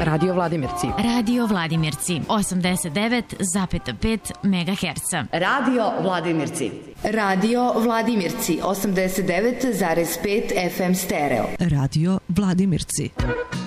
Radio Vladimirci. Radio Vladimirci 89,5 MHz. Radio Vladimirci. Radio Vladimirci 89,5 FM stereo. Radio Vladimirci.